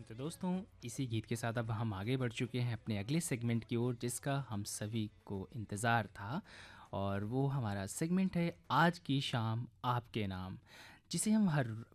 तो दोस्तों, इसी गीत के साथ अब हम आगे बढ़ चुके हैं अपने अगले सेगमेंट की ओर, जिसका हम सभी को इंतज़ार था। और वो हमारा सेगमेंट है आज की शाम आपके नाम, जिसे हम हर